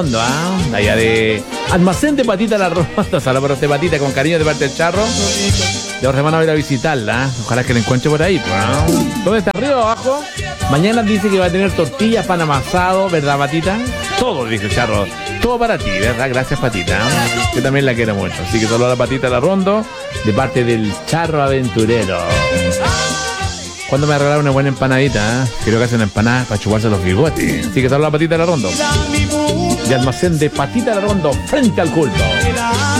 Allá de Almacén de Patita La Ronda. Saludos de Patita con cariño de parte del Charro. De otra semana voy a ir a visitarla. Ojalá que la encuentre por ahí. ¿Dónde está? ¿Arriba o abajo? Mañana dice que va a tener tortillas, pan amasado, ¿verdad, Patita? Todo, dice el Charro. Todo para ti, ¿verdad? Gracias, Patita. Yo también la quiero mucho. Así que saludos a la Patita La Ronda de parte del Charro Aventurero. ¿Cuándo me regalaron una buena empanadita? Creo que hacen empanadas para chuparse los bigotes. Así que saludos a la Patita La Ronda. De Almacén de Patita La Ronda frente al culto.